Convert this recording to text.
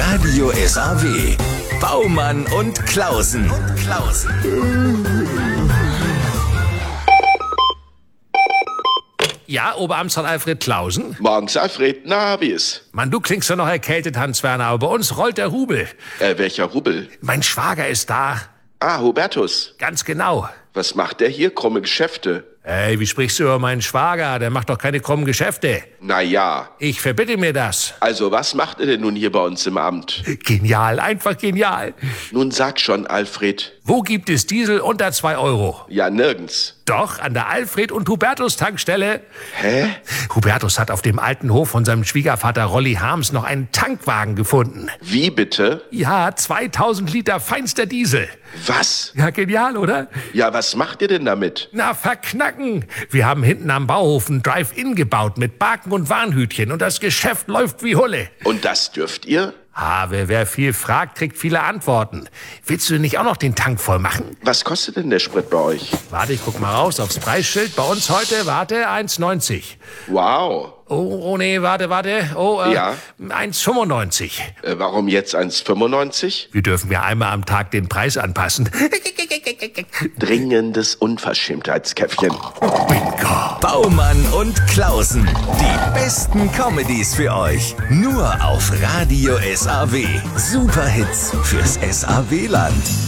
Radio SAW. Baumann und Klausen. Ja, Oberamtsrat Alfred Klausen? Morgens, Alfred. Na, wie ist? Mann, du klingst doch noch erkältet, Hans-Werner, aber bei uns rollt der Rubel. Welcher Rubel? Mein Schwager ist da. Ah, Hubertus. Ganz genau. Was macht der hier? Krumme Geschäfte. Ey, wie sprichst du über meinen Schwager? Der macht doch keine krummen Geschäfte. Na ja. Ich verbitte mir das. Also, was macht er denn nun hier bei uns im Amt? Genial, einfach genial. Nun sag schon, Alfred. Wo gibt es Diesel unter 2 Euro? Ja, nirgends. Doch, an der Alfred- und Hubertus-Tankstelle. Hä? Hubertus hat auf dem alten Hof von seinem Schwiegervater Rolli Harms noch einen Tankwagen gefunden. Wie bitte? Ja, 2000 Liter feinster Diesel. Was? Ja, genial, oder? Ja, was macht ihr denn damit? Na, verknacken. Wir haben hinten am Bauhof ein Drive-In gebaut mit Baken und Warnhütchen und das Geschäft läuft wie Hulle. Und das dürft ihr? Wer viel fragt, kriegt viele Antworten. Willst du nicht auch noch den Tank voll machen? Was kostet denn der Sprit bei euch? Warte, ich guck mal raus aufs Preisschild. Bei uns heute, 1,90. Wow. Oh, nee, warte. Ja. 1,95. Warum jetzt 1,95? Wir dürfen ja einmal am Tag den Preis anpassen. Dringendes Unverschämtheitskäffchen. Bingo. Baumann und Klausen. Die besten Comedies für euch. Nur auf Radio SAW. Superhits fürs SAW-Land.